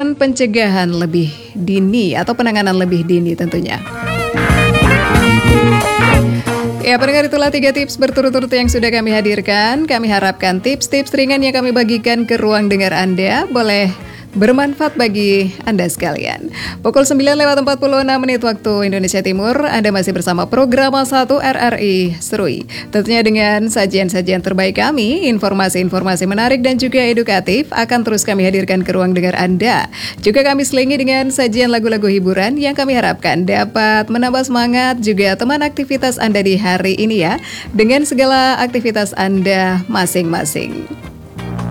melakukan pencegahan lebih dini atau penanganan lebih dini tentunya. Ya, pendengar, itulah 3 tips berturut-turut yang sudah kami hadirkan. Kami harapkan tips-tips ringan yang kami bagikan ke ruang dengar Anda boleh bermanfaat bagi Anda sekalian. Pukul 9:46 waktu Indonesia Timur, Anda masih bersama program 1 RRI Serui. Tentunya dengan sajian-sajian terbaik kami, informasi-informasi menarik dan juga edukatif akan terus kami hadirkan ke ruang dengar Anda. Juga kami selingi dengan sajian lagu-lagu hiburan yang kami harapkan dapat menambah semangat juga teman aktivitas Anda di hari ini ya, dengan segala aktivitas Anda masing-masing.